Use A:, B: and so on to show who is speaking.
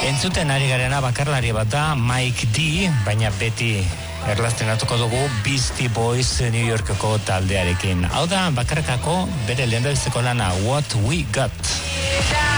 A: Entzuten ari garena bakarlari bat da Mike D, baina beti erlazionatuko dugu Beastie Boys New Yorkeko taldearekin. Hau da bakarkako bere lehendabiziko lana What We Got.